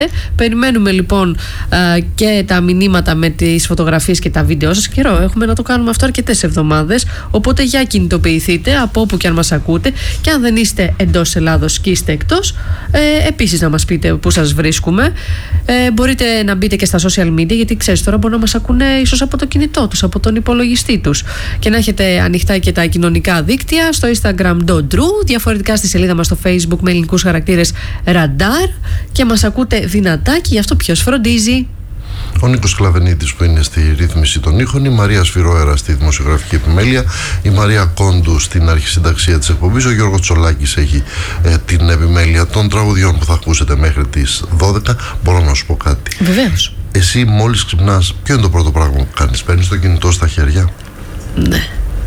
Περιμένουμε λοιπόν και τα μηνύματα με τις φωτογραφίες και τα βίντεο σας. Καιρό έχουμε να το κάνουμε αυτό αρκετές εβδομάδες. Οπότε για κινητοποιηθείτε από όπου και αν μας ακούτε. Και αν δεν είστε εντός Ελλάδος και είστε εκτός, επίσης να μας πείτε πού σας βρίσκουμε. Μπορείτε να μπείτε και στα social media, γιατί ξέρεις τώρα μπορεί να μας ακούνε ίσως από το κινητό τους, από τον υπολογιστή τους. Και να έχετε ανοιχτά και τα κοινωνικά δίκτυα στο Instagram Dodru, διαφορετικά στη σελίδα μας στο Facebook με ελληνικούς χαρακτήρες Radar, και μας ακούτε δυνατά, και γι' αυτό ποιος φροντίζει? Ο Νίκος Κλαβενίτης που είναι στη ρύθμιση των ήχων, η Μαρία Σφυροέρα στη δημοσιογραφική επιμέλεια, η Μαρία Κόντου στην αρχισυνταξία της εκπομπής, ο Γιώργος Τσολάκης έχει την επιμέλεια των τραγουδιών που θα ακούσετε μέχρι τις 12. Μπορώ να σου πω κάτι? Βεβαίως. Εσύ μόλις ξυπνάς, ποιο είναι το πρώτο πράγμα που κάνεις? Παίρνεις το κινητό στα χέρια? Ναι.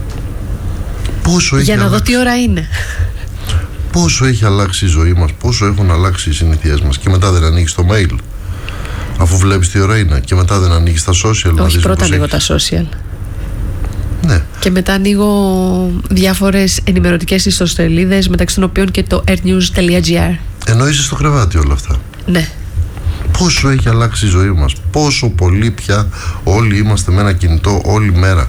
Πόσο έχει για να δω τι ώρα είναι. Πόσο έχει αλλάξει η ζωή μας, πόσο έχουν αλλάξει οι συνήθειές μας, και μετά δεν ανοίγεις το mail αφού βλέπεις τι ώρα είναι, και μετά δεν ανοίγεις τα social? Όχι, πρώτα ανοίγω τα social. Ναι. Και μετά ανοίγω διάφορες ενημερωτικές ιστοσελίδες, μεταξύ των οποίων και το airnews.gr. Ενώ είσαι στο κρεβάτι όλα αυτά. Ναι. Πόσο έχει αλλάξει η ζωή μας, πόσο πολύ πια όλοι είμαστε με ένα κινητό όλη μέρα,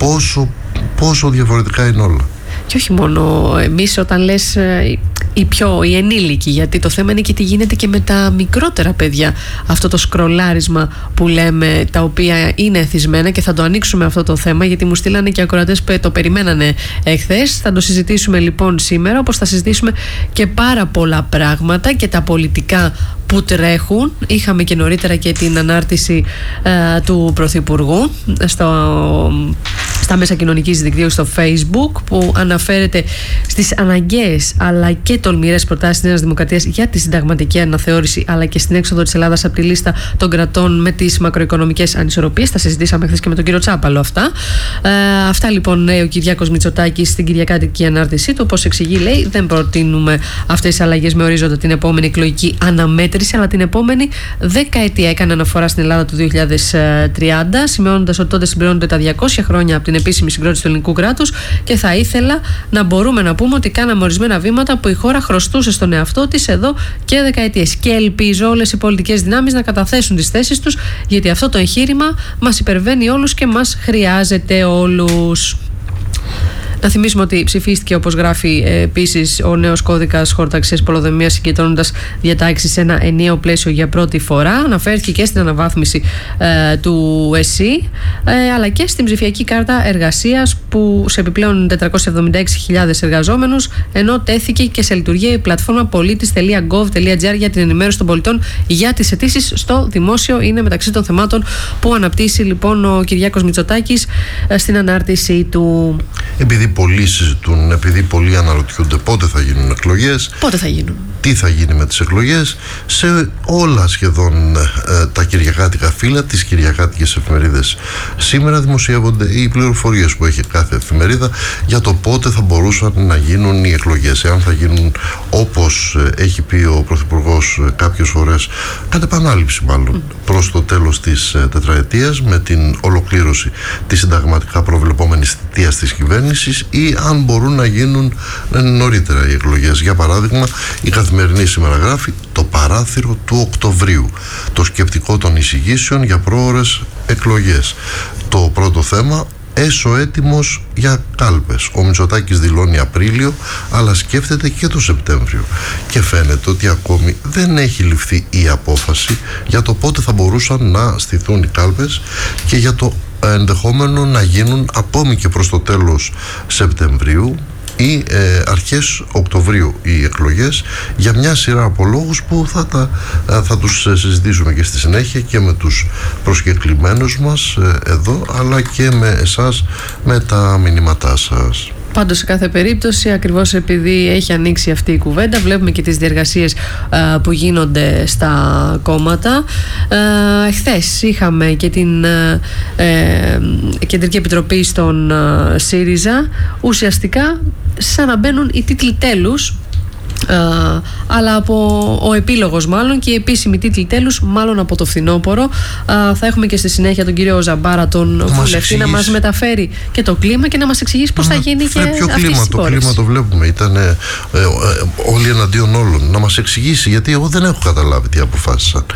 πόσο διαφορετικά είναι όλα. Και όχι μόνο εμείς, όταν λες οι ενήλικοι, γιατί το θέμα είναι και τι γίνεται και με τα μικρότερα παιδιά. Αυτό το σκρολάρισμα που λέμε, τα οποία είναι εθισμένα, και θα το ανοίξουμε αυτό το θέμα, γιατί μου στείλανε και ακροατές που το περιμένανε εχθές. Θα το συζητήσουμε λοιπόν σήμερα, όπως θα συζητήσουμε και πάρα πολλά πράγματα και τα πολιτικά που τρέχουν. Είχαμε και νωρίτερα και την ανάρτηση του Πρωθυπουργού στα μέσα κοινωνικής δικτύου στο Facebook, που αναφέρεται στις αναγκαίες αλλά και τολμηρές προτάσεις της Νέας Δημοκρατίας για τη συνταγματική αναθεώρηση, αλλά και στην έξοδο της Ελλάδας από τη λίστα των κρατών με τις μακροοικονομικές ανισορροπίες. Τα συζητήσαμε χθες και με τον κύριο Τσάπαλο αυτά. Αυτά λοιπόν λέει ο Κυριάκος Μητσοτάκης στην κυριακάτικη ανάρτησή του. Όπως εξηγεί, λέει, δεν προτείνουμε αυτές τις αλλαγές με ορίζοντα την επόμενη εκλογική αναμέτρηση, αλλά την επόμενη δεκαετία. Έκανε αναφορά στην Ελλάδα του 2030, σημειώνοντας ότι τότε συμπληρώνονται τα 200 χρόνια από την επίσημη συγκρότηση του ελληνικού κράτους, και θα ήθελα να μπορούμε να πούμε ότι κάναμε ορισμένα βήματα που η χώρα χρωστούσε στον εαυτό της εδώ και δεκαετίες. Και ελπίζω όλες οι πολιτικές δυνάμεις να καταθέσουν τις θέσεις τους, γιατί αυτό το εγχείρημα μας υπερβαίνει όλους και μας χρειάζεται όλους. Να θυμίσουμε ότι ψηφίστηκε, όπως γράφει επίσης, ο νέος κώδικας χωροταξίας πολεοδομίας, συγκεντρώνοντας διατάξεις σε ένα ενιαίο πλαίσιο για πρώτη φορά. Αναφέρθηκε και στην αναβάθμιση του ΕΣΥ, αλλά και στην ψηφιακή κάρτα εργασίας, που σε επιπλέον 476.000 εργαζόμενους, ενώ τέθηκε και σε λειτουργία η πλατφόρμα πολίτης.gov.gr για την ενημέρωση των πολιτών για τις αιτήσεις στο δημόσιο. Είναι μεταξύ των θεμάτων που αναπτύσσει λοιπόν ο Κυριάκος Μητσοτάκης στην ανάρτησή του. Επειδή πολλοί συζητούν, επειδή πολλοί αναρωτιούνται πότε θα γίνουν εκλογές, πότε θα γίνουν, τι θα γίνει με τις εκλογές, σε όλα σχεδόν τα κυριακάτικα φύλλα, τις κυριακάτικες εφημερίδες σήμερα δημοσιεύονται οι πληροφορίες που έχει κάθε εφημερίδα για το πότε θα μπορούσαν να γίνουν οι εκλογές. Εάν θα γίνουν, όπως έχει πει ο Πρωθυπουργός κάποιες φορές, κατ' επανάληψη μάλλον, προς το τέλος της τετραετίας, με την ολοκλήρωση της συνταγματικά προβλεπόμενης θητείας της κυβέρνησης, ή αν μπορούν να γίνουν νωρίτερα οι εκλογές. Για παράδειγμα, η Καθημερινή σήμερα γράφει το παράθυρο του Οκτωβρίου, το σκεπτικό των εισηγήσεων για πρόωρες εκλογές. Το πρώτο θέμα, έσω έτοιμος για κάλπες. Ο Μητσοτάκης δηλώνει Απρίλιο, αλλά σκέφτεται και το Σεπτέμβριο. Και φαίνεται ότι ακόμη δεν έχει ληφθεί η απόφαση για το πότε θα μπορούσαν να στηθούν οι κάλπες, και για το ενδεχόμενο να γίνουν ακόμη και προς το τέλος Σεπτεμβρίου ή αρχές Οκτωβρίου οι εκλογές, για μια σειρά από λόγους που θα τους συζητήσουμε και στη συνέχεια και με τους προσκεκλημένους μας εδώ, αλλά και με εσάς με τα μηνύματά σας. Πάντως, σε κάθε περίπτωση, ακριβώς επειδή έχει ανοίξει αυτή η κουβέντα, βλέπουμε και τις διεργασίες που γίνονται στα κόμματα. Χθες είχαμε και την Κεντρική Επιτροπή στον ΣΥΡΙΖΑ. Ουσιαστικά σαν να μπαίνουν οι τίτλοι τέλους αλλά ο επίλογος μάλλον και οι επίσημοι τίτλοι τέλους μάλλον από το φθινόπωρο. Θα έχουμε και στη συνέχεια τον κύριο Ζαμπάρα, τον βουλευτή, να μας μεταφέρει και το κλίμα και να μας εξηγήσει πώς θα γίνει και αυτή η συμπόρευση. Το κλίμα το βλέπουμε, ήταν όλοι εναντίον όλων. Να μας εξηγήσει, γιατί εγώ δεν έχω καταλάβει τι αποφάσισαν.